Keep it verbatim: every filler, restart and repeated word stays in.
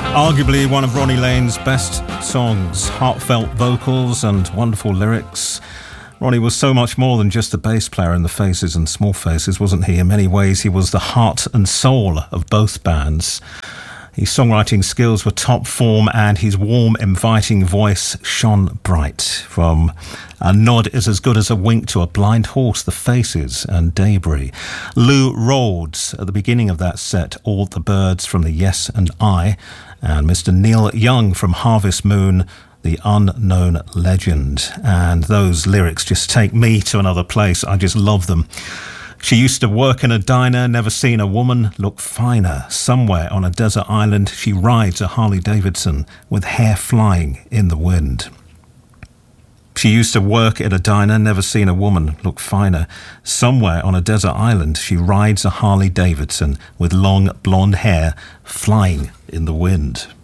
Arguably one of Ronnie Lane's best songs, heartfelt vocals and wonderful lyrics. Ronnie was so much more than just a bass player in the Faces and Small Faces, wasn't he? In many ways, he was the heart and soul of both bands. His songwriting skills were top form and his warm, inviting voice shone bright. From A Nod Is As Good As a Wink to A Blind Horse, The Faces and Debris. Lou Rhodes at the beginning of that set, All the Birds from the Yes and I, and Mister Neil Young from Harvest Moon, The Unknown Legend. And those lyrics just take me to another place. I just love them. She used to work in a diner, never seen a woman look finer. Somewhere on a desert island, she rides a Harley Davidson with hair flying in the wind. She used to work at a diner, never seen a woman look finer. Somewhere on a desert island, she rides a Harley Davidson with long blonde hair flying in the wind.